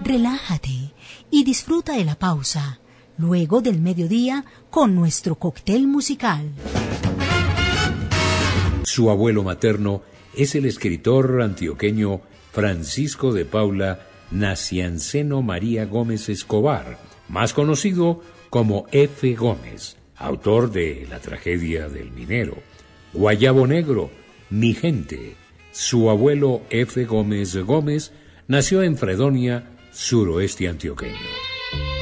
relájate y disfruta de la pausa, luego del mediodía con nuestro cóctel musical. Su abuelo materno es el escritor antioqueño Francisco de Paula Nacianceno María Gómez Escobar, más conocido como F. Gómez, autor de La tragedia del minero, Guayabo Negro, Mi gente. Su abuelo F. Gómez Gómez nació en Fredonia, suroeste antioqueño.